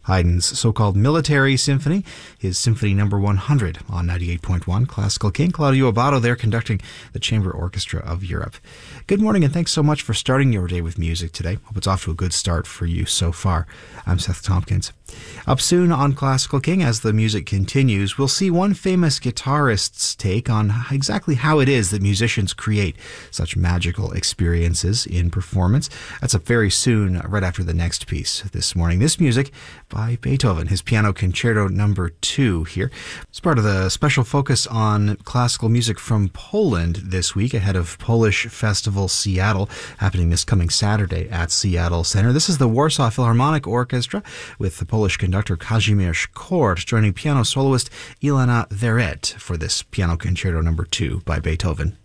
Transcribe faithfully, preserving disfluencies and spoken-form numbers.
Haydn's so-called military symphony, his symphony number one hundred on ninety-eight point one Classical King. Claudio Abbado there conducting the Chamber Orchestra of Europe. Good morning and thanks so much for starting your day with music today. Hope it's off to a good start for you so far. I'm Seth Tompkins. Up soon on Classical King, as the music continues, we'll see one famous guitarist's take on exactly how it is that musicians create such magical experiences in performance. That's up very soon, right after the next piece this morning. This music by Beethoven, his Piano Concerto number two here. It's part of the special focus on classical music from Poland this week ahead of Polish Festival Seattle, happening this coming Saturday at Seattle Center. This is the Warsaw Philharmonic Orchestra with the Polish conductor Kazimierz Kort joining piano soloist Ilona Verret for this Piano Concerto number two by Beethoven.